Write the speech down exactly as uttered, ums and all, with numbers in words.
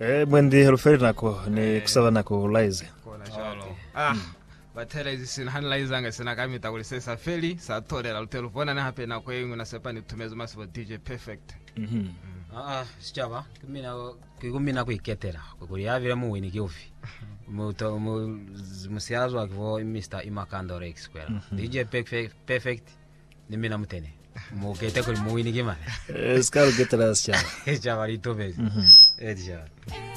Eh mwendi ruferi nako ni kusaba nako lize. Ah batela izisina hanlize anga sina kamita kulisesa feli sa torera lutelo pona na hape na kwa yingu na sepani tumeza masibo D J Perfect. Mhm. Ah sichaba kumina kumina kwiketera kuri yavira mu wini kyofi. Muto musiazo akvo Mister Imakando Rex kwera. D J Perfect Perfect ni mina mutene. Mu kete kuri mu wini kima. Eh skalo getera sichaba. Sichaba lito bezi. Mhm. Eh sichaba.